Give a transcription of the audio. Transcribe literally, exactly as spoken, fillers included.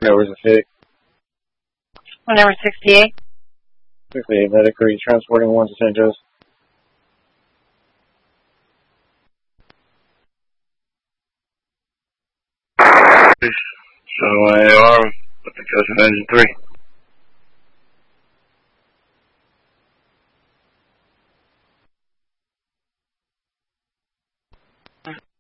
Yeah, where's the fake? Number sixty-eight. sixty-eight, medic, are you transporting one to Saint Joe's? So I are with the coast of engine three.